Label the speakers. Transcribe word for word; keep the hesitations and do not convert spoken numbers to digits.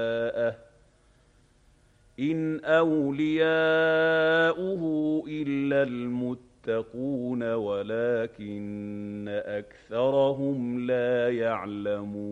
Speaker 1: إِنْ أَوْلِيَاؤُهُ إِلَّا الْمُتَّقُونَ وَلَٰكِنَّ أَكْثَرَهُمْ لَا يَعْلَمُونَ